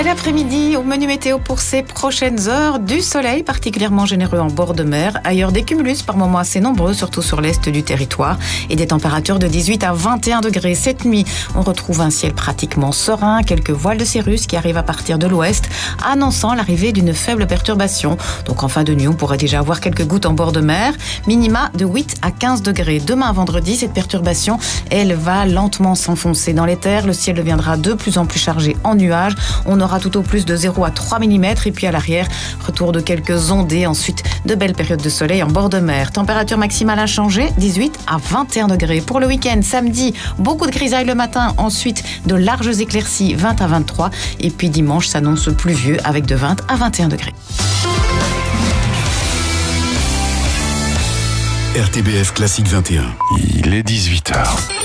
L'après-midi, au menu météo pour ces prochaines heures, du soleil particulièrement généreux en bord de mer. Ailleurs, des cumulus par moments assez nombreux, surtout sur l'est du territoire. Et des températures de 18 à 21 degrés. Cette nuit, on retrouve un ciel pratiquement serein. Quelques voiles de cirrus qui arrivent à partir de l'ouest, annonçant l'arrivée d'une faible perturbation. Donc en fin de nuit, on pourrait déjà avoir quelques gouttes en bord de mer. Minima de 8 à 15 degrés. Demain, vendredi, cette perturbation, elle va lentement s'enfoncer dans les terres. Le ciel deviendra de plus en plus chargé en nuages. On aura tout au plus de 0 à 3 mm et puis à l'arrière, retour de quelques ondées, ensuite de belles périodes de soleil en bord de mer. Température maximale inchangée, 18 à 21 degrés. Pour le week-end, samedi, beaucoup de grisailles le matin, ensuite de larges éclaircies, 20 à 23 et puis dimanche s'annonce pluvieux avec de 20 à 21 degrés. RTBF Classique 21. Il est 18h.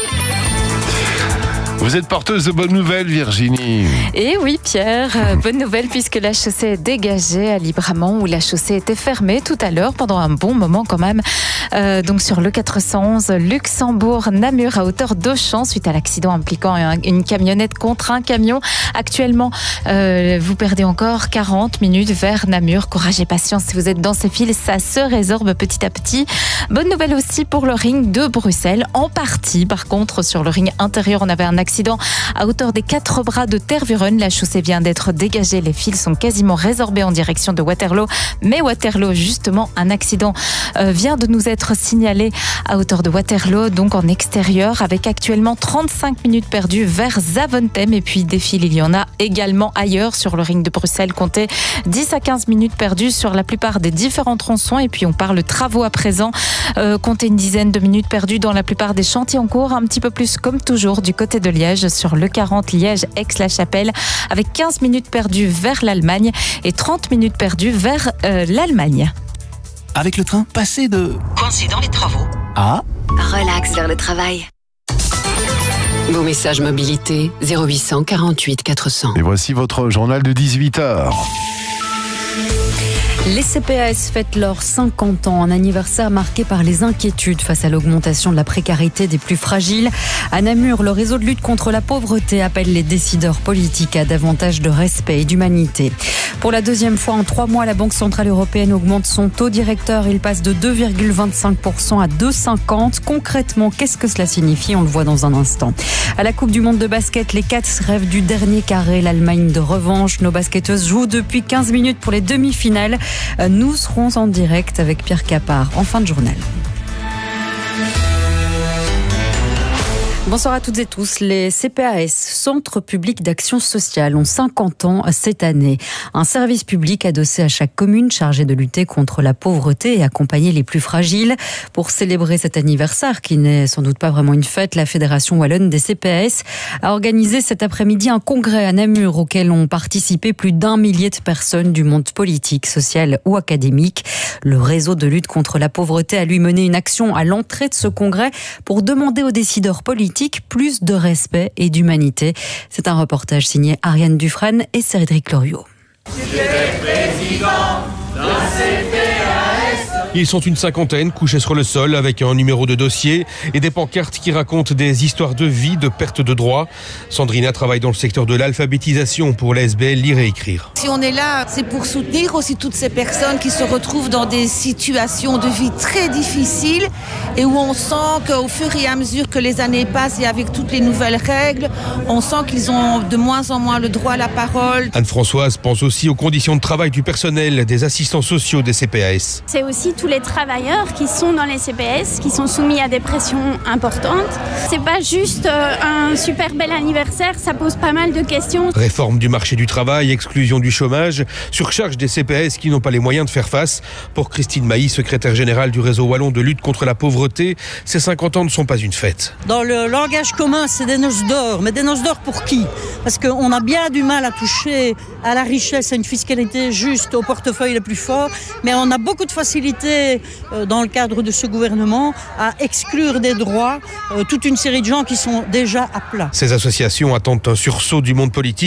Vous êtes porteuse de bonnes nouvelles, Virginie. Et oui, Pierre, bonne nouvelle puisque la chaussée est dégagée à Libramont où la chaussée était fermée tout à l'heure pendant un bon moment quand même. Donc sur le 411 Luxembourg-Namur à hauteur d'Auchan suite à l'accident impliquant une camionnette contre un camion. Actuellement, vous perdez encore 40 minutes vers Namur. Courage et patience si vous êtes dans ces fils, ça se résorbe petit à petit. Bonne nouvelle aussi pour le ring de Bruxelles. En partie, par contre, sur le ring intérieur, on avait un accident à hauteur des 4 bras de Tervuren. La chaussée vient d'être dégagée. Les fils sont quasiment résorbés en direction de Waterloo. Mais Waterloo, justement, un accident vient de nous être signalé à hauteur de Waterloo, donc en extérieur, avec actuellement 35 minutes perdues vers Zaventem. Et puis des fils, il y en a également ailleurs sur le ring de Bruxelles. Comptez 10 à 15 minutes perdues sur la plupart des différents tronçons. Et puis on parle travaux à présent. Comptez une dizaine de minutes perdues dans la plupart des chantiers en cours. Un petit peu plus, comme toujours, du côté de Liège, sur le 40 Liège-Aix-la-Chapelle, avec 15 minutes perdues vers l'Allemagne et 30 minutes perdues vers l'Allemagne. Avec le train, passez de... Coincé dans les travaux. Ah. Relax vers le travail. Vos messages mobilité 0800 48 400. Et voici votre journal de 18h. Les CPAS fêtent leurs 50 ans, un anniversaire marqué par les inquiétudes face à l'augmentation de la précarité des plus fragiles. À Namur, le réseau de lutte contre la pauvreté appelle les décideurs politiques à davantage de respect et d'humanité. Pour la deuxième fois en 3 mois, la Banque Centrale Européenne augmente son taux directeur. Il passe de 2,25% à 2,50%. Concrètement, qu'est-ce que cela signifie ? On le voit dans un instant. À la Coupe du Monde de basket, les Cats rêvent du dernier carré, l'Allemagne de revanche. Nos basketteuses jouent depuis 15 minutes pour les demi-finales. Nous serons en direct avec Pierre Capard en fin de journal. Bonsoir à toutes et tous. Les CPAS, Centres publics d'action sociale, ont 50 ans cette année. Un service public adossé à chaque commune chargé de lutter contre la pauvreté et accompagner les plus fragiles. Pour célébrer cet anniversaire, qui n'est sans doute pas vraiment une fête, la Fédération Wallonne des CPAS a organisé cet après-midi un congrès à Namur auquel ont participé plus d'1 millier de personnes du monde politique, social ou académique. Le réseau de lutte contre la pauvreté a lui mené une action à l'entrée de ce congrès pour demander aux décideurs politiques plus de respect et d'humanité. C'est un reportage signé Ariane Dufresne et Cédric Loriot. Ils sont une cinquantaine couchés sur le sol avec un numéro de dossier et des pancartes qui racontent des histoires de vie, de perte de droits. Sandrina travaille dans le secteur de l'alphabétisation pour la SBL Lire et Écrire. Si on est là, c'est pour soutenir aussi toutes ces personnes qui se retrouvent dans des situations de vie très difficiles et où on sent qu'au fur et à mesure que les années passent et avec toutes les nouvelles règles, on sent qu'ils ont de moins en moins le droit à la parole. Anne-Françoise pense aussi aux conditions de travail du personnel, des assistants sociaux des CPAS. C'est aussi tous les travailleurs qui sont dans les CPS, qui sont soumis à des pressions importantes. C'est pas juste un super bel anniversaire, ça pose pas mal de questions. Réforme du marché du travail, exclusion du chômage, surcharge des CPS qui n'ont pas les moyens de faire face. Pour Christine Mailly, secrétaire générale du réseau wallon de lutte contre la pauvreté, ces 50 ans ne sont pas une fête. Dans le langage commun, c'est des noces d'or. Mais des noces d'or pour qui ? Parce qu'on a bien du mal à toucher à la richesse, à une fiscalité juste, au portefeuille le plus fort. Mais on a beaucoup de facilité dans le cadre de ce gouvernement à exclure des droits toute une série de gens qui sont déjà à plat. Ces associations attendent un sursaut du monde politique.